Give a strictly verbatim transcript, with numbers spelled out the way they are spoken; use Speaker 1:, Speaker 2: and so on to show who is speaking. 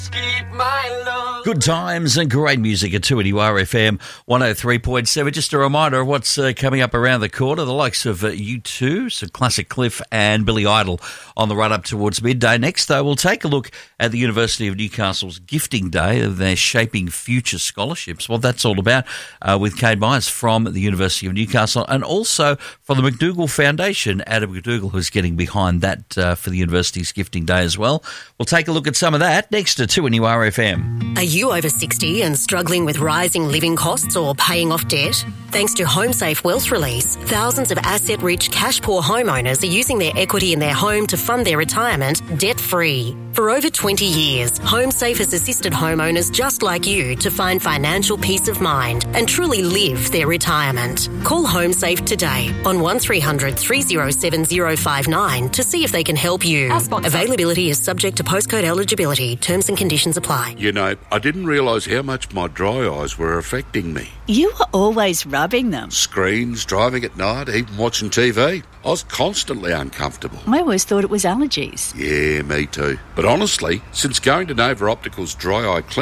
Speaker 1: Good times and great music at two N U R F M one oh three point seven. Just a reminder of what's uh, coming up around the corner. The likes of uh, U two, so Classic Cliff and Billy Idol on the run up towards midday. Next, though, we'll take a look at the University of Newcastle's Gifting Day of their Shaping Future Scholarships. What that's all about uh, with Kate Myers from the University of Newcastle and also from the McDougall Foundation. Adam McDougall, who's getting behind that uh, for the university's Gifting Day as well. We'll take a look at some of that next to two N U R F M.
Speaker 2: Are you over sixty and struggling with rising living costs or paying off debt? Thanks to HomeSafe Wealth Release, thousands of asset-rich, cash-poor homeowners are using their equity in their home to fund their retirement debt-free. For over twenty years, HomeSafe has assisted homeowners just like you to find financial peace of mind and truly live their retirement. Call HomeSafe today on one three hundred three oh seven oh five nine to see if they can help you. Availability is subject to postcode eligibility. Terms and conditions apply.
Speaker 3: You know, I didn't realise how much my dry eyes were affecting me.
Speaker 4: You were always rubbing them.
Speaker 3: Screens, driving at night, even watching T V. I was constantly uncomfortable.
Speaker 4: I always thought it was allergies.
Speaker 3: Yeah, me too. But honestly, since going to Nova Optical's Dry Eye Clinic,